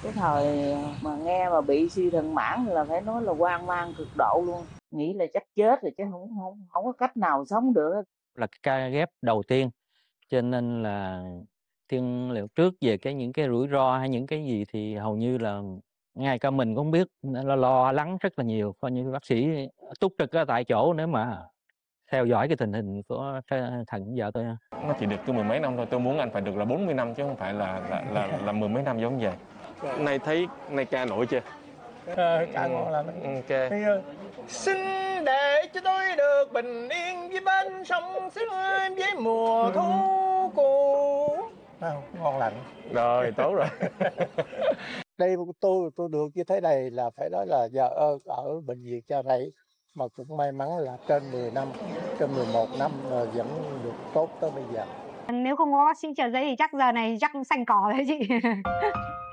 Cái thời mà nghe mà bị suy thận mãn là phải nói là hoang mang cực độ luôn, nghĩ là chắc chết rồi chứ không có cách nào sống được hết. Là cái ca ghép đầu tiên, cho nên là tiên liệu trước về những cái rủi ro hay những cái gì thì hầu như là ngay cả mình cũng hông biết, nên lo lắng rất là nhiều. Coi như bác sĩ túc trực ở tại chỗ nếu mà theo dõi cái tình hình của thận của vợ tôi. Nó chỉ được có mười mấy năm thôi, tôi muốn anh phải được là 40 năm chứ không phải là mười mấy năm giống vậy. Nay thấy nay ca nổi chưa? Ca ngon lắm. Ok. Bây giờ xin để cho tôi được bình yên với bên sông xứ với mùa thu cũ. Ngon lành. Rồi, tốt rồi. Đây tôi được như thế này là phải nói là giờ ở bệnh viện Chợ Rẫy mà cũng may mắn là trên 10 năm, trên 11 năm mà vẫn được tốt tới bây giờ. Nếu không có bác sĩ Trợ Giấy thì chắc giờ này chắc xanh cỏ đấy chị.